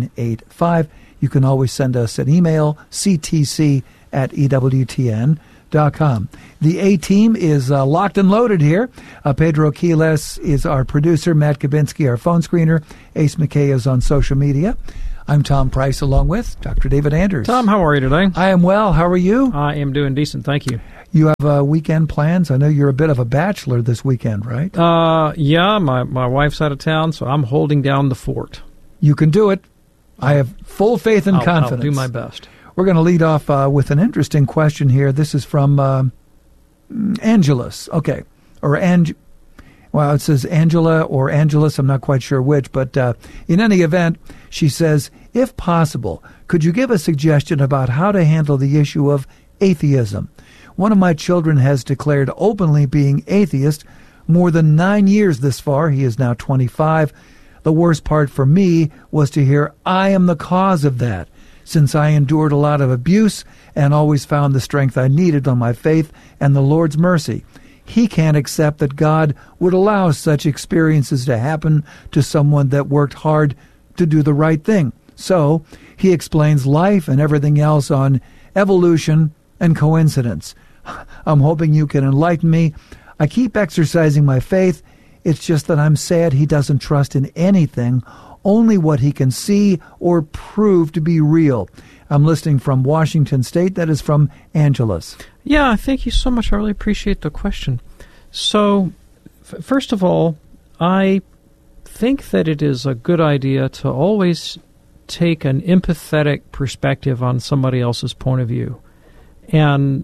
205-271-2985. You can always send us an email, ctc@ewtn.org. gmail.com. The A-Team is locked and loaded here. Pedro Quiles is our producer, Matt Kabinski, our phone screener. Ace McKay is on social media. I'm Tom Price, along with Dr. David Anders. Tom, how are you today? I am well. How are you? I am doing decent, thank you. You have weekend plans? I know you're a bit of a bachelor this weekend, right? Yeah, my wife's out of town, so I'm holding down the fort. You can do it. I have full faith and confidence. I'll do my best. We're going to lead off with an interesting question here. This is from Angelus. Okay. Well, it says Angela or Angelus. I'm not quite sure which. But in any event, she says, if possible, could you give a suggestion about how to handle the issue of atheism? One of my children has declared openly being atheist more than 9 years this far. He is now 25. The worst part for me was to hear I am the cause of that, since I endured a lot of abuse and always found the strength I needed on my faith and the Lord's mercy. He can't accept that God would allow such experiences to happen to someone that worked hard to do the right thing. So he explains life and everything else on evolution and coincidence. I'm hoping you can enlighten me. I keep exercising my faith. It's just that I'm sad he doesn't trust in anything, only what he can see or prove to be real. I'm listening from Washington State. That is from Angelus. Yeah, thank you so much. I really appreciate the question. So, first of all, I think that it is a good idea to always take an empathetic perspective on somebody else's point of view. And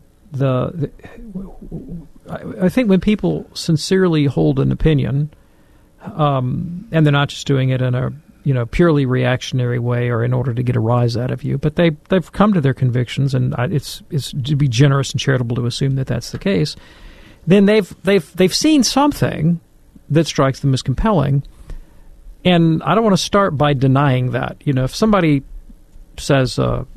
I think when people sincerely hold an opinion, and they're not just doing it in a purely reactionary way or in order to get a rise out of you, but they've come to their convictions, and it's to be generous and charitable to assume that that's the case. Then they've seen something that strikes them as compelling, and I don't want to start by denying that. If somebody says,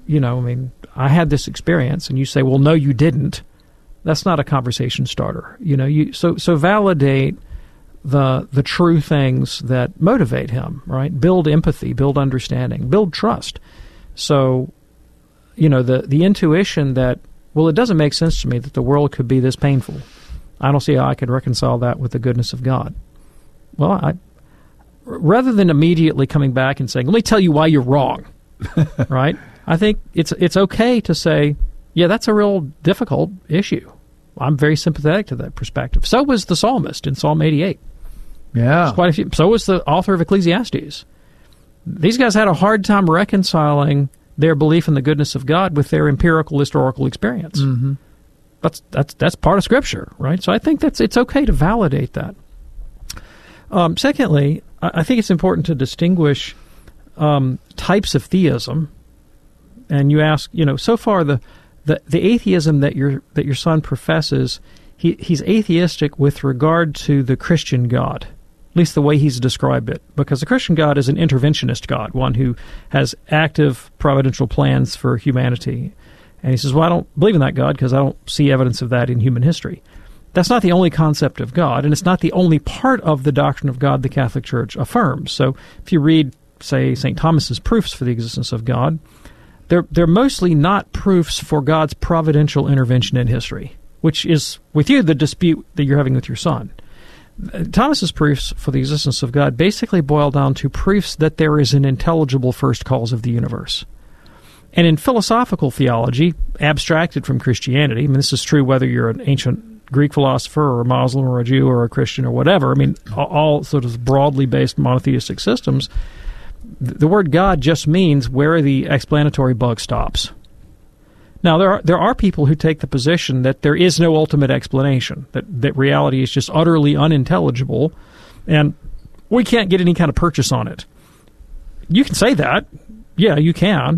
I had this experience, and you say, well, no, you didn't. That's not a conversation starter. So validate the true things that motivate him, right? Build empathy, build understanding, build trust. So, the intuition that, well, it doesn't make sense to me that the world could be this painful. I don't see how I could reconcile that with the goodness of God. Well, rather than immediately coming back and saying, let me tell you why you're wrong, right? I think it's okay to say, yeah, that's a real difficult issue. I'm very sympathetic to that perspective. So was the psalmist in Psalm 88. Yeah. Quite a few. So was the author of Ecclesiastes. These guys had a hard time reconciling their belief in the goodness of God with their empirical historical experience. Mm-hmm. That's part of Scripture, right? So I think it's okay to validate that. Secondly, I think it's important to distinguish types of theism. And you ask, so far the atheism that your son professes, he's atheistic with regard to the Christian God, at least the way he's described it, because the Christian God is an interventionist God, one who has active providential plans for humanity. And he says, well, I don't believe in that God because I don't see evidence of that in human history. That's not the only concept of God, and it's not the only part of the doctrine of God the Catholic Church affirms. So if you read, say, St. Thomas's proofs for the existence of God, they're mostly not proofs for God's providential intervention in history, which is, with you, the dispute that you're having with your son. Thomas's proofs for the existence of God basically boil down to proofs that there is an intelligible first cause of the universe. And in philosophical theology, abstracted from Christianity, I mean, this is true whether you're an ancient Greek philosopher or a Muslim or a Jew or a Christian or whatever, I mean, all sort of broadly based monotheistic systems, the word God just means where the explanatory bug stops. Now, there are people who take the position that there is no ultimate explanation, that reality is just utterly unintelligible, and we can't get any kind of purchase on it. You can say that. Yeah, you can.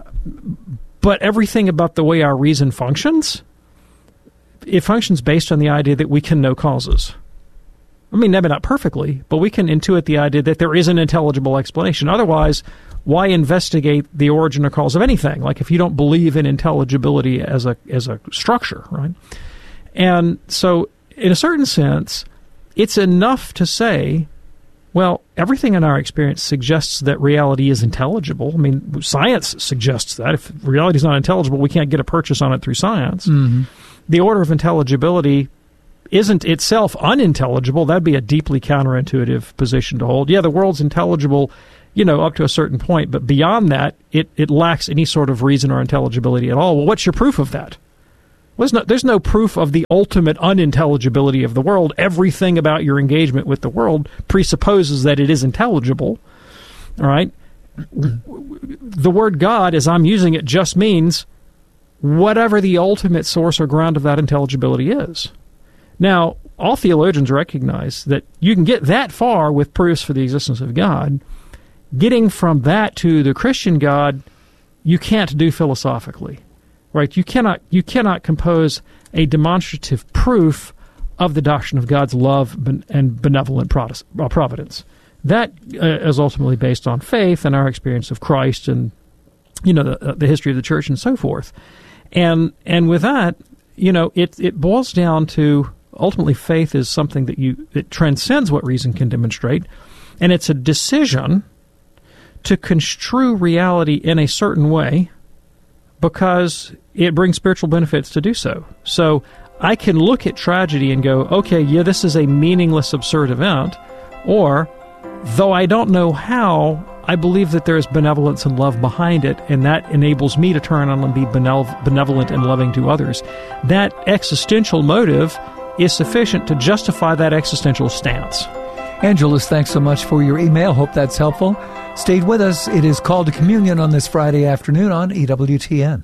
But everything about the way our reason functions, it functions based on the idea that we can know causes. I mean, maybe not perfectly, but we can intuit the idea that there is an intelligible explanation. Otherwise, why investigate the origin or cause of anything? Like if you don't believe in intelligibility as a structure, right? And so, in a certain sense, it's enough to say, well, everything in our experience suggests that reality is intelligible. I mean, science suggests that. If reality is not intelligible, we can't get a purchase on it through science. Mm-hmm. the order of intelligibility isn't itself unintelligible. That'd be a deeply counterintuitive position to hold. Yeah, the world's intelligible, up to a certain point, but beyond that, it lacks any sort of reason or intelligibility at all. Well, what's your proof of that? Well, there's no proof of the ultimate unintelligibility of the world. Everything about your engagement with the world presupposes that it is intelligible. All right? The word God, as I'm using it, just means whatever the ultimate source or ground of that intelligibility is. Now, all theologians recognize that you can get that far with proofs for the existence of God. Getting from that to the Christian God, you can't do philosophically. Right? You cannot compose a demonstrative proof of the doctrine of God's love and benevolent providence. That is ultimately based on faith and our experience of Christ and the history of the church and so forth. And with that, it boils down to ultimately faith is something that it transcends what reason can demonstrate, and it's a decision to construe reality in a certain way because it brings spiritual benefits to do so. So I can look at tragedy and go, okay, yeah, this is a meaningless, absurd event, or, though I don't know how, I believe that there is benevolence and love behind it, and that enables me to turn on and be benevolent and loving to others. That existential motive is sufficient to justify that existential stance. Angelus, thanks so much for your email. Hope that's helpful. Stay with us. It is Called to Communion on this Friday afternoon on EWTN.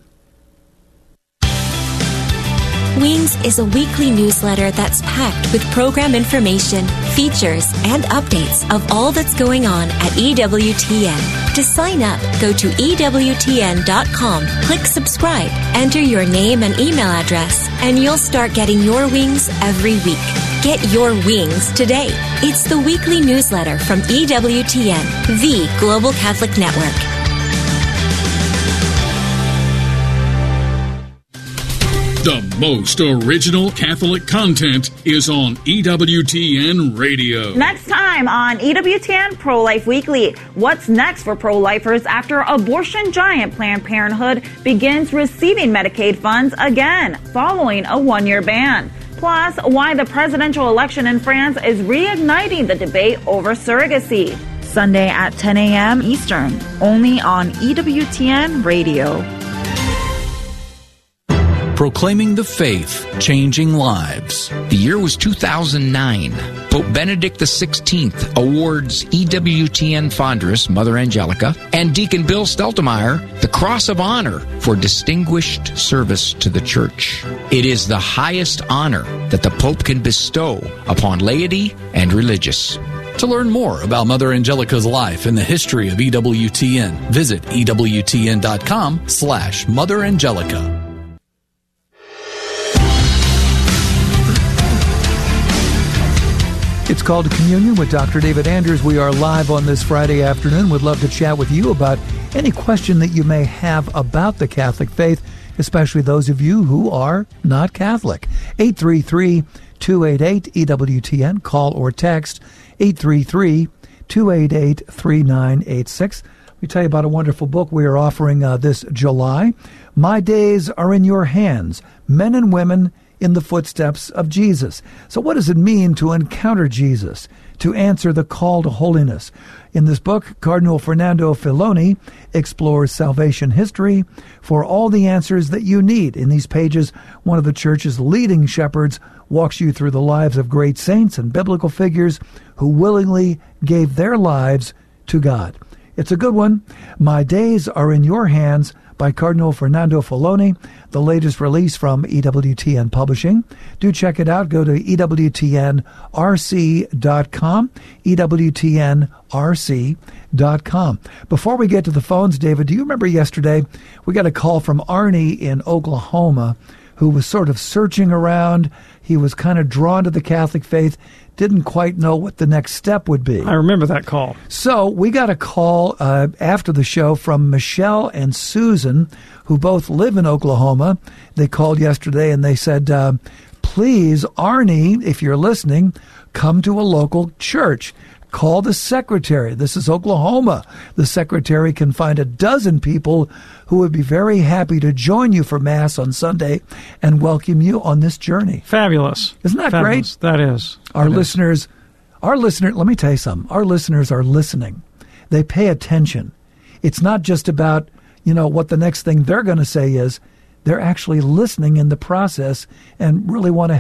Wings is a weekly newsletter that's packed with program information, features, and updates of all that's going on at EWTN. To sign up, go to EWTN.com, click subscribe, enter your name and email address, and you'll start getting your wings every week. Get your wings today. It's the weekly newsletter from EWTN, the Global Catholic Network. The most original Catholic content is on EWTN Radio. Next time on EWTN Pro-Life Weekly, what's next for pro-lifers after abortion giant Planned Parenthood begins receiving Medicaid funds again following a one-year ban? Plus, why the presidential election in France is reigniting the debate over surrogacy. Sunday at 10 a.m. Eastern, only on EWTN Radio. Proclaiming the faith, changing lives. The year was 2009. Pope Benedict XVI awards EWTN Fondress, Mother Angelica, and Deacon Bill Steltemeyer the Cross of Honor for distinguished service to the Church. It is the highest honor that the Pope can bestow upon laity and religious. To learn more about Mother Angelica's life and the history of EWTN, visit EWTN.com/Mother Angelica. It's Called to Communion with Dr. David Anders. We are live on this Friday afternoon. We'd love to chat with you about any question that you may have about the Catholic faith, especially those of you who are not Catholic. 833-288-EWTN. Call or text 833-288-3986. Let me tell you about a wonderful book we are offering this July. My Days Are in Your Hands. Men and Women in the Footsteps of Jesus. So what does it mean to encounter Jesus, to answer the call to holiness? In this book, Cardinal Fernando Filoni explores salvation history for all the answers that you need. In these pages, one of the Church's leading shepherds walks you through the lives of great saints and biblical figures who willingly gave their lives to God. It's a good one. My Days Are in Your Hands by Cardinal Fernando Filoni, the latest release from EWTN Publishing. Do check it out. Go to EWTNRC.com, EWTNRC.com. Before we get to the phones, David, do you remember yesterday we got a call from Arnie in Oklahoma who was sort of searching around. He was kind of drawn to the Catholic faith, didn't quite know what the next step would be. I remember that call. So we got a call after the show from Michelle and Susan, who both live in Oklahoma. They called yesterday and they said, please, Arnie, if you're listening, come to a local church. Call the secretary. This is Oklahoma. The secretary can find a dozen people who would be very happy to join you for Mass on Sunday and welcome you on this journey. Fabulous. Isn't that Fabulous. great? That is. Our listeners, let me tell you something. Our listeners are listening. They pay attention. It's not just about, what the next thing they're going to say is. They're actually listening in the process and really want to